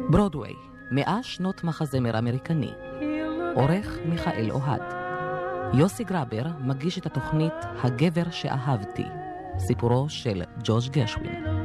ברודווי, 100 שנות מחזמר אמריקני. עורך מיכאל אוהד. יוסי גרבר מגיש את התוכנית הגבר שאהבתי, סיפורו של ג'וש גרשווין.